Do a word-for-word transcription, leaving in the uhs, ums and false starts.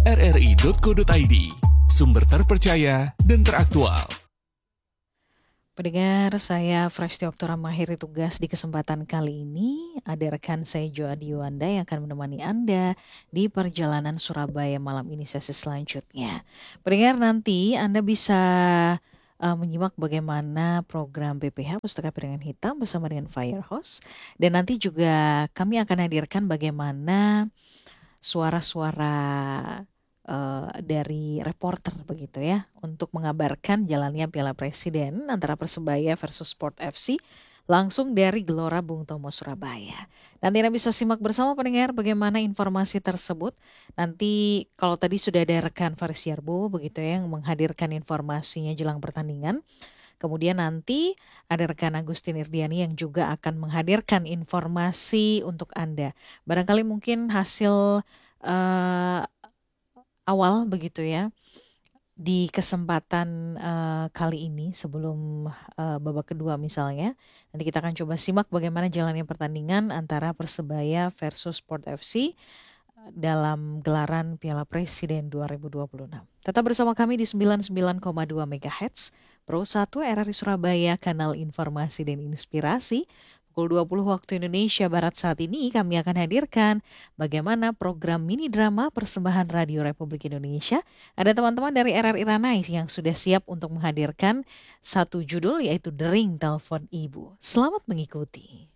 r r i dot co dot i d, sumber terpercaya dan teraktual. Pendengar, saya Fresti Oktora mengakhiri tugas di kesempatan kali ini. Ada rekan saya Jo Adiwanda yang akan menemani Anda di perjalanan Surabaya malam ini sesi selanjutnya. Pendengar, nanti Anda bisa uh, menyimak bagaimana program B P H Pustaka Piringan Hitam bersama dengan Firehouse. Dan nanti juga kami akan hadirkan bagaimana suara-suara uh, dari reporter begitu ya untuk mengabarkan jalannya Piala Presiden antara Persebaya versus Sport F C langsung dari Gelora Bung Tomo Surabaya. Nanti Anda bisa simak bersama pendengar bagaimana informasi tersebut. Nanti kalau tadi sudah ada rekan Faris Yarbo begitu ya yang menghadirkan informasinya jelang pertandingan. Kemudian nanti ada rekan Agustin Irdiani yang juga akan menghadirkan informasi untuk Anda. Barangkali mungkin hasil uh, awal begitu ya di kesempatan uh, kali ini sebelum uh, babak kedua misalnya. Nanti kita akan coba simak bagaimana jalannya pertandingan antara Persebaya versus Sport F C dalam gelaran Piala Presiden dua ribu dua puluh enam. Tetap bersama kami di sembilan puluh sembilan koma dua megahertz, Pro satu R R I Surabaya, kanal informasi dan inspirasi. Pukul dua puluh waktu Indonesia Barat saat ini kami akan hadirkan bagaimana program mini drama persembahan Radio Republik Indonesia. Ada teman-teman dari R R I Ranai yang sudah siap untuk menghadirkan satu judul yaitu Dering Telepon Ibu. Selamat mengikuti.